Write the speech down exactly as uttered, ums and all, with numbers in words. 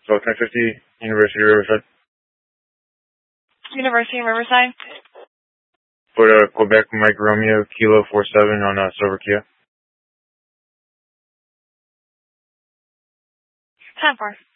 twelve ten fifty, University of Riverside. University of Riverside. For uh, Quebec Mike Romeo, Kilo four seven on uh, Silver Kia. ten four.